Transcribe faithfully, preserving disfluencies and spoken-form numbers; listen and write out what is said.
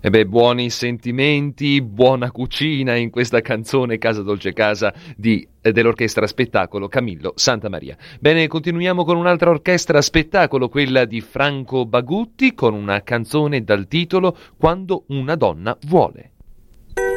E beh, buoni sentimenti, buona cucina in questa canzone Casa Dolce Casa di, eh, dell'orchestra Spettacolo Camillo Santamaria. Bene, continuiamo con un'altra orchestra spettacolo, quella di Franco Bagutti, con una canzone dal titolo Quando una donna vuole.